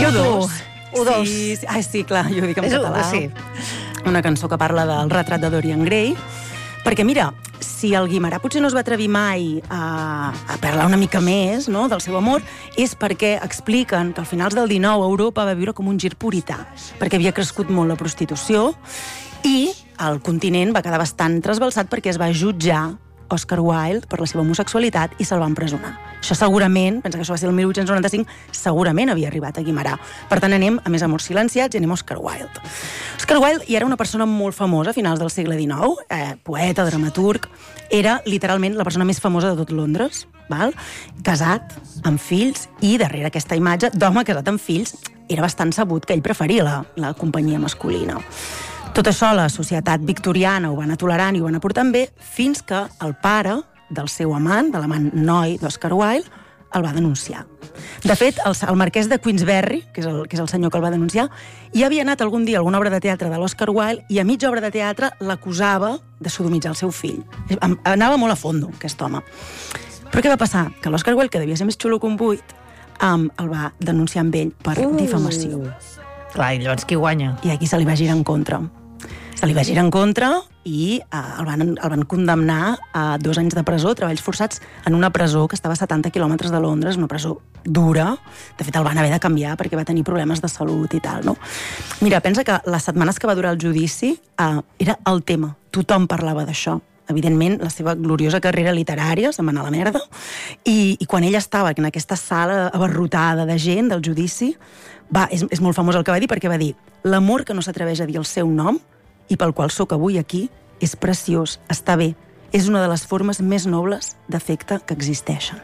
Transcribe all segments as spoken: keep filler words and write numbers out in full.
U dos. U dos. Sí, sí. Ai, sí, clar, jo ho dic en És un- català. sí. Una cançó que parla del retrat de Dorian Gray. Perquè, mira, si el Guimerà potser no es va atrevir mai a, a parlar una mica més, no?, del seu amor, és perquè expliquen que al finals del dinou Europa va viure com un gir purità, perquè havia crescut molt la prostitució i el continent va quedar bastant trasbalsat perquè es va jutjar Oscar Wilde per la seva homosexualitat i se'l va empresonar. Això segurament, pensa que això va ser el mil vuit-cents noranta-cinc, segurament havia arribat a Guimerà. Per tant, anem a Més amors silenciats i anem a Oscar Wilde. Oscar Wilde ja era una persona molt famosa a finals del segle dinou, eh, poeta, dramaturg, era literalment la persona més famosa de tot Londres, val? Casat, amb fills, i darrere aquesta imatge d'home casat amb fills era bastant sabut que ell preferia la, la companyia masculina. Tot això la societat victoriana ho va anar tolerant i ho va anar portant bé fins que el pare del seu amant, de l'amant noi d'Oscar Wilde, el va denunciar. De fet, el, el marquès de Queensberry, que és, el, que és el senyor que el va denunciar, ja havia anat algun dia a alguna obra de teatre de l'Oscar Wilde i a mitja obra de teatre l'acusava de sodomitzar el seu fill. Anava molt a fondo, aquest home. Però què va passar? Que l'Oscar Wilde, que devia ser més xulo que un buit, um, el va denunciar amb ell per uh. difamació. Clar, i llavors qui guanya? I aquí se li va girar en contra. Se li va girar en contra i eh, el, van, el van condemnar a dos anys de presó, treballs forçats, en una presó que estava a setanta quilòmetres de Londres, una presó dura. De fet, el van haver de canviar perquè va tenir problemes de salut i tal, no? Mira, pensa que les setmanes que va durar el judici eh, era el tema. Tothom parlava d'això. Evidentment, la seva gloriosa carrera literària se'n va anar a la merda, i, i quan ella estava en aquesta sala abarrotada de gent del judici, va, és, és molt famós el que va dir, perquè va dir: l'amor que no s'atreveix a dir el seu nom i pel qual sóc avui aquí és preciós, està bé, és una de les formes més nobles d'afecte que existeixen.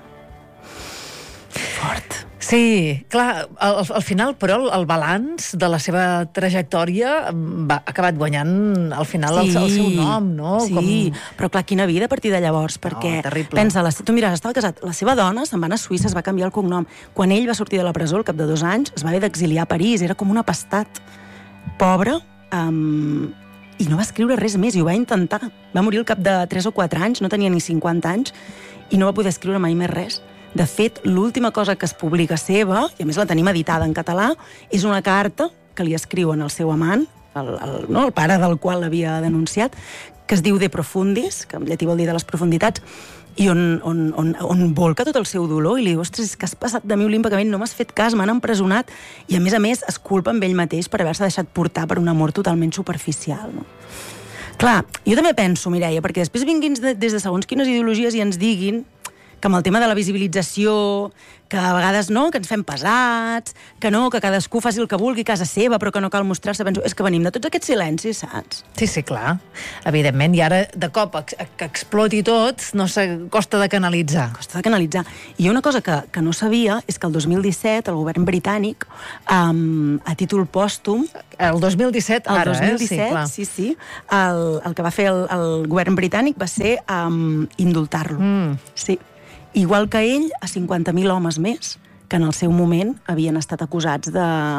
Fort. Sí, clar, al, al final, però, el, el balanç de la seva trajectòria va ha acabat guanyant, al final, sí, el, el seu nom, no? Sí, Com... però clar, quina vida a partir de llavors, perquè, no, pensa, la, tu mira, estava casat, la seva dona se'n va anar a Suïssa, es va canviar el cognom. Quan ell va sortir de la presó, al cap de dos anys, es va haver d'exiliar a París, era com un apestat. Pobre, um, i no va escriure res més, i ho va intentar. Va morir al cap de tres o quatre anys, no tenia ni cinquanta anys, i no va poder escriure mai més res. De fet, l'última cosa que es publica seva, i a més la tenim editada en català, és una carta que li escriuen al seu amant, el, el, no, el pare del qual l'havia denunciat, que es diu De Profundis, que en llatí vol dir de les profunditats, i on, on, on, on volca tot el seu dolor i li diu: ostres, és que has passat de mi olímpicament, no m'has fet cas, m'han empresonat, i a més a més es culpa amb ell mateix per haver-se deixat portar per un amor totalment superficial, no? Clar, jo també penso, Mireia, perquè després vinguin des de segons quines ideologies i ens diguin que amb el tema de la visibilització, que a vegades no, que ens fem pesats, que no, que cadascú faci el que vulgui a casa seva, però que no cal mostrar-se, penso, és que venim de tots aquests silencis, saps? Sí, sí, clar, evidentment, i ara, de cop, que exploti tot, no sé, costa de canalitzar. Costa de canalitzar. I una cosa que, que no sabia és que el dos mil disset el govern britànic, um, a títol pòstum... El dos mil disset, el ara, dos mil disset, eh? Sí, sí, sí. El, el que va fer el, el govern britànic va ser um, indultar-lo. Mm. Sí. Igual que ell, a cinquanta mil homes més, que en el seu moment havien estat acusats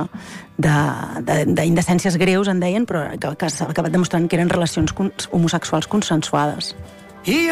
d'indecències greus, en deien, però que, que s'ha acabat demostrant que eren relacions homosexuals consensuades.